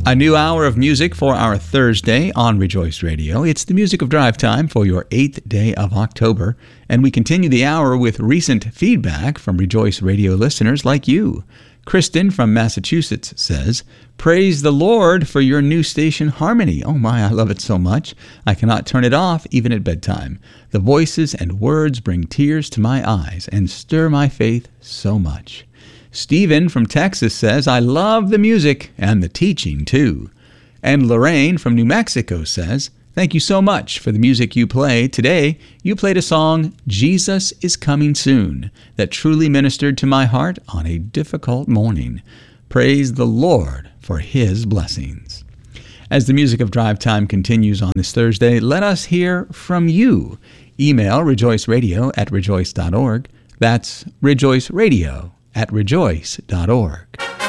A new hour of music for our Thursday on Rejoice Radio. It's the music of drive time for your 8th day of October, and we continue the hour with recent feedback from Rejoice Radio listeners like you. Kristen from Massachusetts says, "Praise the Lord for your new station, Harmony. Oh my, I love it so much. I cannot turn it off even at bedtime. The voices and words bring tears to my eyes and stir my faith so much." Stephen from Texas says, "I love the music and the teaching too." And Lorraine from New Mexico says, "Thank you so much for the music you play. Today, you played a song, 'Jesus is Coming Soon,' that truly ministered to my heart on a difficult morning. Praise the Lord for His blessings." As the music of Drive Time continues on this Thursday, let us hear from you. Email rejoiceradio@rejoice.org. That's rejoiceradio@rejoice.org.